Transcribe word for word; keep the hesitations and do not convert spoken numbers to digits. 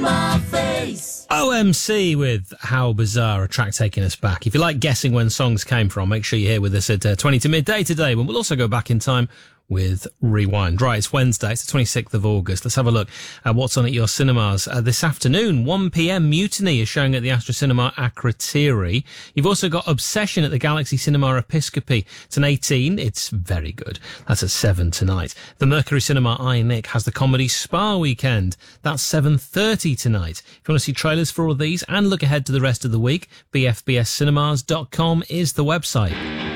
my face. O M C with How Bizarre, a track taking us back. If you like guessing when songs came from, make sure you're here with us at uh, twenty to midday today, when we'll also go back in time with Rewind. Right, it's Wednesday, it's the twenty-sixth of August. Let's have a look at what's on at your cinemas. Uh, this afternoon, one p.m, Mutiny is showing at the Astra Cinema Akrotiri. You've also got Obsession at the Galaxy Cinema Episcopi. It's an eighteen, it's very good. That's at seven tonight. The Mercury Cinema iNick has the comedy Spa Weekend. That's seven thirty tonight. If you want to see trailers for all these and look ahead to the rest of the week, b f b s cinemas dot com is the website.